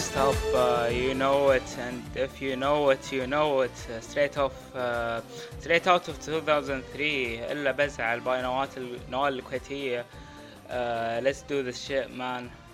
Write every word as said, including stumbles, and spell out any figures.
next up, uh, you know it, and if you know it, you know it. Uh, straight off, uh, straight out of two thousand three. إلا بزعل by نوال نوال الكويتية. Uh, let's do this shit, man.